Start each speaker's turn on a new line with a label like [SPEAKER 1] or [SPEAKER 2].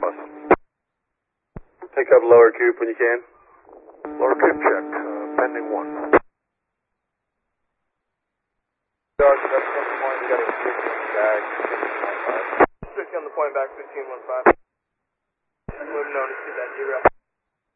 [SPEAKER 1] bus.
[SPEAKER 2] Pick up lower coop when you can.
[SPEAKER 1] Lower coop check, pending 1.
[SPEAKER 3] Dog, that's on the point, we got a 15 bag, 1515. 50 on the point back, 1515. Let him know to see that derail.